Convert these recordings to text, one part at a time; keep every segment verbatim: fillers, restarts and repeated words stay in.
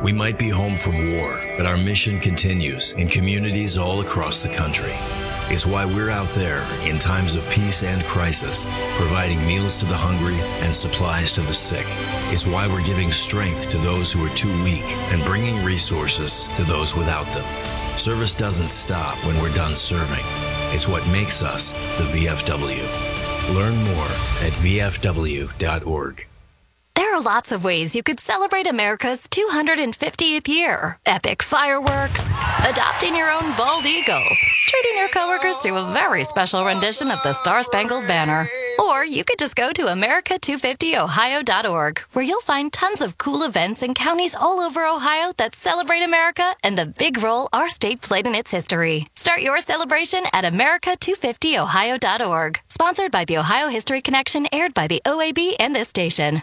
We might be home from war, but our mission continues in communities all across the country. It's why we're out there in times of peace and crisis, providing meals to the hungry and supplies to the sick. It's why we're giving strength to those who are too weak and bringing resources to those without them. Service doesn't stop when we're done serving. It's what makes us the V F W. Learn more at v f w dot org. There are lots of ways you could celebrate America's two hundred fiftieth year. Epic fireworks, adopting your own bald eagle, treating your coworkers to a very special rendition of the Star-Spangled Banner. Or you could just go to america two fifty ohio dot org, where you'll find tons of cool events in counties all over Ohio that celebrate America and the big role our state played in its history. Start your celebration at america two fifty ohio dot org. Sponsored by the Ohio History Connection, aired by the O A B and this station.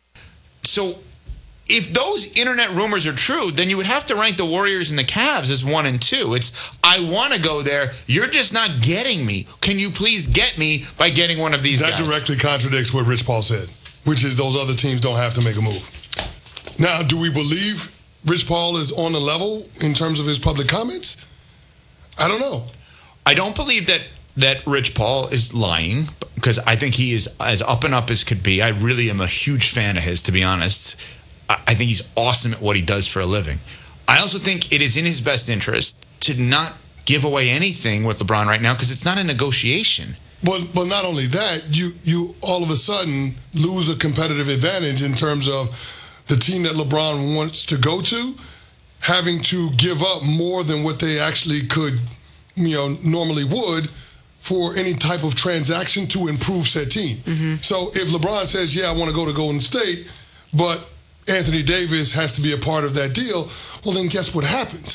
So if those internet rumors are true, then you would have to rank the Warriors and the Cavs as one and two. It's, I want to go there. You're just not getting me. Can you please get me by getting one of these that guys? That directly contradicts what Rich Paul said, which is those other teams don't have to make a move. Now, do we believe Rich Paul is on the level in terms of his public comments? I don't know. I don't believe that that Rich Paul is lying, because I think he is as up and up as could be. I really am a huge fan of his, to be honest. I think he's awesome at what he does for a living. I also think it is in his best interest to not give away anything with LeBron right now, because it's not a negotiation. Well, well, not only that, you you all of a sudden lose a competitive advantage in terms of the team that LeBron wants to go to having to give up more than what they actually could, you know, normally would for any type of transaction to improve said team. Mm-hmm. So if LeBron says, yeah, I want to go to Golden State, but Anthony Davis has to be a part of that deal, well, then guess what happens?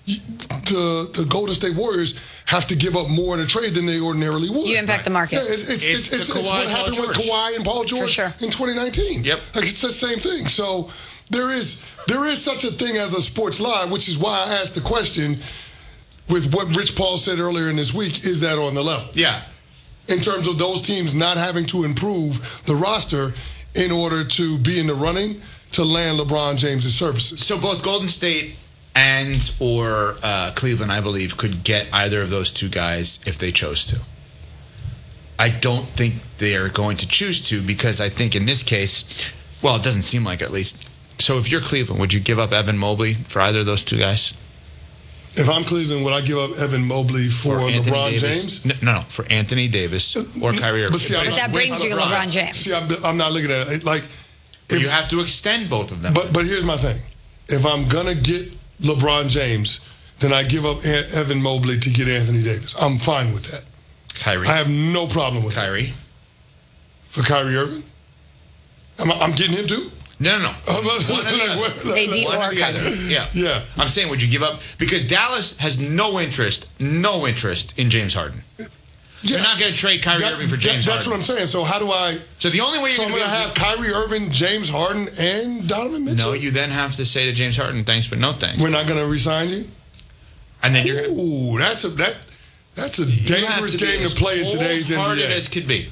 The the Golden State Warriors have to give up more in a trade than they ordinarily would. You impact right. the market. Yeah, it's, it's, it's, it's, it's, it's what happened with Kawhi and Paul George sure. in twenty nineteen. Yep. Like, it's the same thing. So there is there is such a thing as a sports lie, which is why I asked the question with what Rich Paul said earlier in this week, is that on the level? Yeah. In terms of those teams not having to improve the roster in order to be in the running to land LeBron James' services. So both Golden State and or uh, Cleveland, I believe, could get either of those two guys if they chose to. I don't think they're going to choose to, because I think in this case, well, it doesn't seem like, at least. So if you're Cleveland, would you give up Evan Mobley for either of those two guys? If I'm Cleveland, would I give up Evan Mobley for LeBron Davis. James? No, no, for Anthony Davis or Kyrie Irving. But, see, but that brings you LeBron. LeBron James. See, I'm, I'm not looking at it. Like, if, you have to extend both of them. But but here's my thing. If I'm going to get LeBron James, then I give up Evan Mobley to get Anthony Davis. I'm fine with that. Kyrie. I have no problem with Kyrie. that. For Kyrie Irving? I'm, I'm getting him too? No, no, no. One or the other. A D One or or the other. Yeah. Yeah. I'm saying, would you give up? Because Dallas has no interest, no interest in James Harden. Yeah. They're not going to trade Kyrie that, Irving for James that, Harden. That's what I'm saying. So how do I... So the only way you're so going to have Kyrie Irving, James Harden, and Donovan Mitchell? No, you then have to say to James Harden, thanks, but no thanks. We're not going to re-sign you? And then you're Ooh, that's a, that, that's a dangerous game to play in today's N B A. As hard as could be.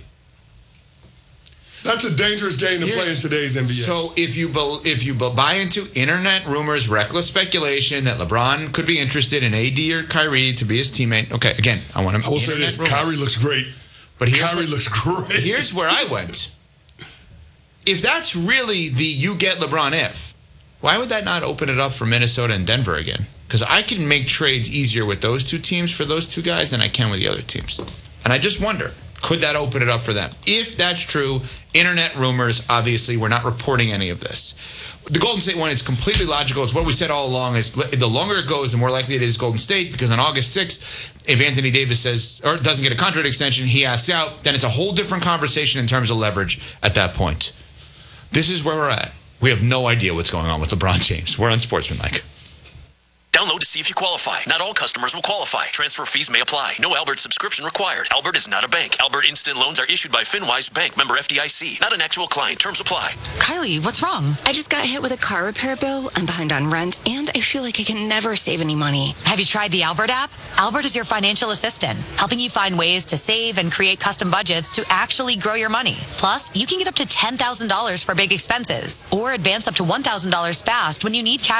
That's a dangerous game to Here's, play in today's N B A. So if you if you buy into internet rumors, reckless speculation that LeBron could be interested in A D or Kyrie to be his teammate, okay, again, I want to. I will say this: rumors. Kyrie looks great. But Kyrie what, looks great. Here's where I went. If that's really the you get LeBron if, why would that not open it up for Minnesota and Denver again? Because I can make trades easier with those two teams for those two guys than I can with the other teams. And I just wonder, could that open it up for them? If that's true, internet rumors, obviously, we're not reporting any of this. The Golden State one is completely logical. It's what we said all along. Is the longer it goes, the more likely it is Golden State, because on August sixth, if Anthony Davis says or doesn't get a contract extension, he asks out, then it's a whole different conversation in terms of leverage at that point. This is where we're at. We have no idea what's going on with LeBron James. We're unsportsmanlike. Download to see if you qualify. Not all customers will qualify. Transfer fees may apply. No Albert subscription required. Albert is not a bank. Albert Instant Loans are issued by FinWise Bank, member F D I C. Not an actual client. Terms apply. Kylie, what's wrong? I just got hit with a car repair bill. I'm behind on rent, and I feel like I can never save any money. Have you tried the Albert app? Albert is your financial assistant, helping you find ways to save and create custom budgets to actually grow your money. Plus, you can get up to ten thousand dollars for big expenses, or advance up to one thousand dollars fast when you need cash